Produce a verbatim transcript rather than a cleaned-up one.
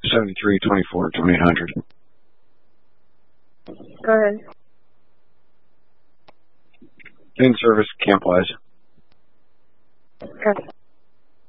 seventy-three twenty-four twenty-eight hundred. Go ahead. In service, Camp Wise. Okay.